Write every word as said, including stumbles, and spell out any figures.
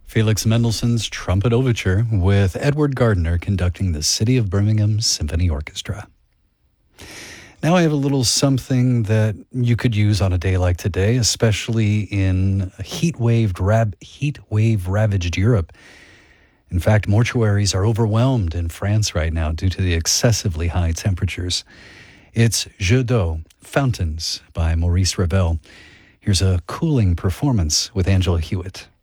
Felix Mendelssohn's Trumpet Overture with Edward Gardner conducting the City of Birmingham Symphony Orchestra. Now I have a little something that you could use on a day like today, especially in heat wave rab- heat wave ravaged Europe. In fact, mortuaries are overwhelmed in France right now due to the excessively high temperatures. It's Jeux d'eau, Fountains by Maurice Ravel. Here's a cooling performance with Angela Hewitt.